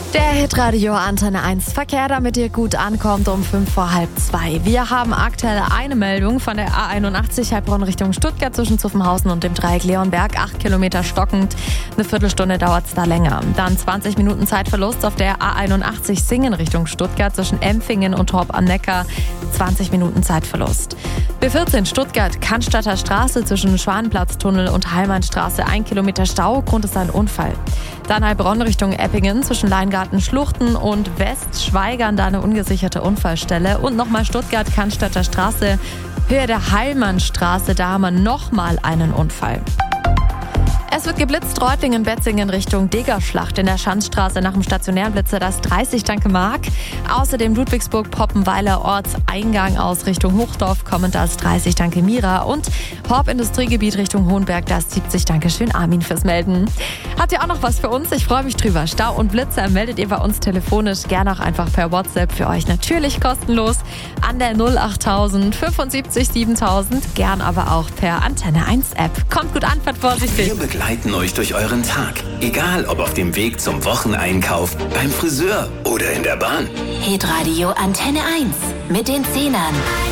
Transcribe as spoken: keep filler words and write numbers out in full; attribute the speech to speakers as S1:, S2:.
S1: Der Hitradio Antenne eins Verkehr, damit ihr gut ankommt um fünf vor halb zwei. Wir haben aktuell eine Meldung von der A einundachtzig Heilbronn Richtung Stuttgart zwischen Zuffenhausen und dem Dreieck Leonberg. Acht Kilometer stockend. Eine Viertelstunde dauert es da länger. Dann zwanzig Minuten Zeitverlust auf der A einundachtzig Singen Richtung Stuttgart zwischen Empfingen und Horb am Neckar. zwanzig Minuten Zeitverlust. B vierzehn Stuttgart Cannstatter Straße zwischen Schwanenplatztunnel und Heilmannstraße. Ein Kilometer Stau. Grund ist ein Unfall. Dann Heilbronn Richtung Eppingen zwischen Leingarten Schluchten und Westschweigern, da eine ungesicherte Unfallstelle. Und nochmal Stuttgart Cannstatter Straße, Höhe der Heilmannstraße, da haben wir nochmal einen Unfall. Es wird geblitzt, Reutlingen, Betzingen Richtung Degerschlacht in der Schanzstraße nach dem stationären Blitzer, das dreißig Danke Mark. Außerdem Ludwigsburg, Poppenweiler, Ortseingang aus Richtung Hochdorf, kommend als dreißig Danke Mira. Und Horb Industriegebiet Richtung Hohenberg, das siebzig Danke schön Armin fürs Melden. Habt ihr auch noch was für uns? Ich freue mich drüber. Stau und Blitzer meldet ihr bei uns telefonisch, gerne auch einfach per WhatsApp, für euch natürlich kostenlos an der null achttausend fünfundsiebzig siebentausend, gern aber auch per Antenne eins App. Kommt gut an, fahrt vorsichtig.
S2: Wir begleiten euch durch euren Tag. Egal, ob auf dem Weg zum Wocheneinkauf, beim Friseur oder in der Bahn.
S3: Hitradio Antenne eins mit den Zehnern.